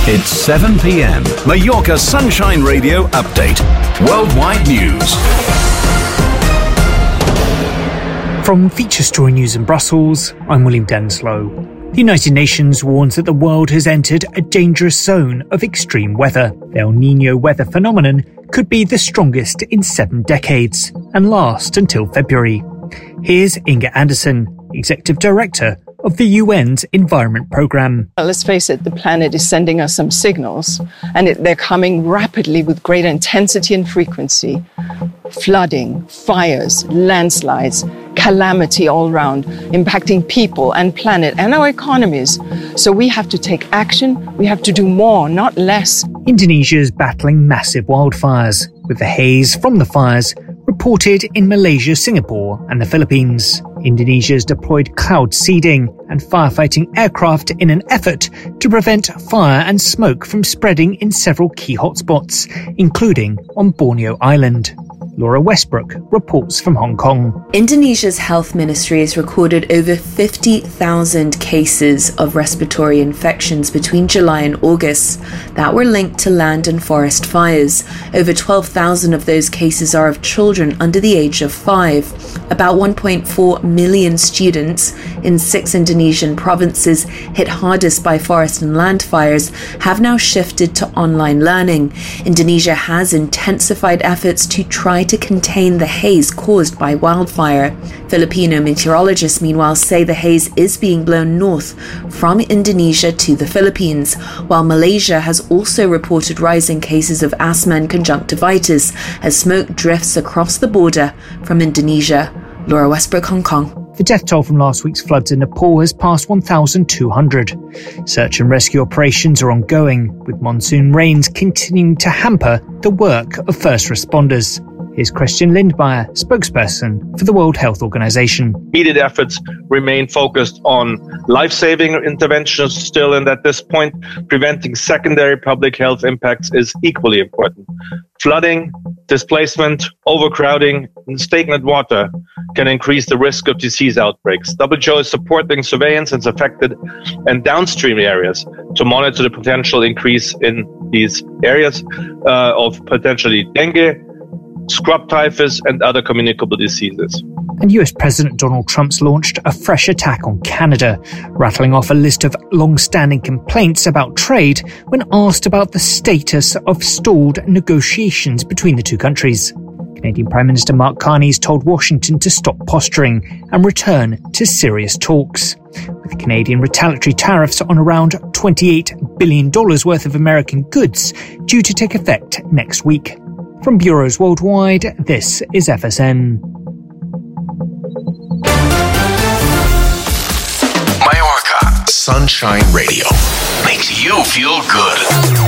It's 7 p.m. Mallorca Sunshine Radio Update. Worldwide news. From Feature Story News in Brussels, I'm William Denslow. The United Nations warns that the world has entered a dangerous zone of extreme weather. The El Niño weather phenomenon could be the strongest in 7 decades and last until February. Here's Inga Anderson, Executive Director of the UN's Environment Programme. Let's face it, the planet is sending us some signals, and they're coming rapidly with greater intensity and frequency. Flooding, fires, landslides, calamity all around, impacting people and planet and our economies. So we have to take action. We have to do more, not less. Indonesia is battling massive wildfires, with the haze from the fires reported in Malaysia, Singapore and the Philippines. Indonesia has deployed cloud seeding and firefighting aircraft in an effort to prevent fire and smoke from spreading in several key hotspots, including on Borneo Island. Laura Westbrook reports from Hong Kong. Indonesia's health ministry has recorded over 50,000 cases of respiratory infections between July and August that were linked to land and forest fires. Over 12,000 of those cases are of children under the age of 5. About 1.4 million students in 6 Indonesian provinces hit hardest by forest and land fires have now shifted to online learning. Indonesia has intensified efforts to try to contain the haze caused by wildfire. Filipino meteorologists, meanwhile, say the haze is being blown north from Indonesia to the Philippines, while Malaysia has also reported rising cases of asthma and conjunctivitis as smoke drifts across the border from Indonesia. Laura Westbrook, Hong Kong. The death toll from last week's floods in Nepal has passed 1,200. Search and rescue operations are ongoing, with monsoon rains continuing to hamper the work of first responders. Here's Christian Lindmeier, spokesperson for the World Health Organization. Immediate efforts remain focused on life-saving interventions still, and at this point, preventing secondary public health impacts is equally important. Flooding, displacement, overcrowding, and stagnant water can increase the risk of disease outbreaks. WHO is supporting surveillance in affected and downstream areas to monitor the potential increase in these areas of potentially dengue, scrub typhus and other communicable diseases. And US President Donald Trump's launched a fresh attack on Canada, rattling off a list of long-standing complaints about trade when asked about the status of stalled negotiations between the two countries. Canadian Prime Minister Mark Carney has told Washington to stop posturing and return to serious talks. With Canadian retaliatory tariffs on around $28 billion worth of American goods due to take effect next week. From bureaus worldwide, this is FSN. Mallorca Sunshine Radio makes you feel good.